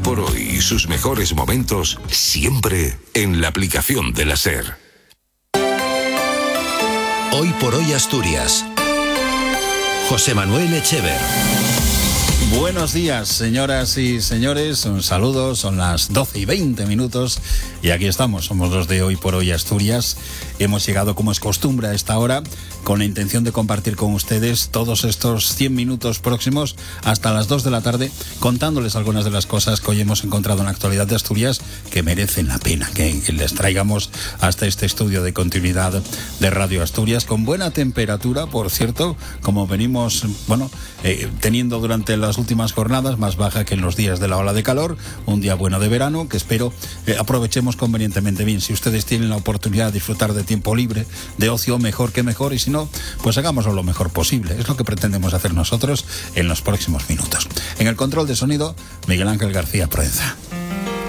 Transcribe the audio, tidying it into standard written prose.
por hoy y sus mejores momentos siempre en la aplicación de la SER. Hoy por hoy Asturias. José Manuel Echever. Buenos días, señoras y señores, un saludo, son las 12:20 y aquí estamos, somos los de Hoy por Hoy Asturias. Hemos llegado, como es costumbre, a esta hora con la intención de compartir con ustedes todos estos 100 minutos próximos hasta las 2 de la tarde, contándoles algunas de las cosas que hoy hemos encontrado en la actualidad de Asturias que merecen la pena que les traigamos hasta este estudio de continuidad de Radio Asturias, con buena temperatura, por cierto, como venimos, teniendo durante las últimas jornadas, más baja que en los días de la ola de calor, un día bueno de verano que espero aprovechemos convenientemente bien. Si ustedes tienen la oportunidad de disfrutar de tiempo libre, de ocio, mejor que mejor, y si no, pues hagámoslo lo mejor posible. Es lo que pretendemos hacer nosotros en los próximos minutos. En el control de sonido, Miguel Ángel García Proenza.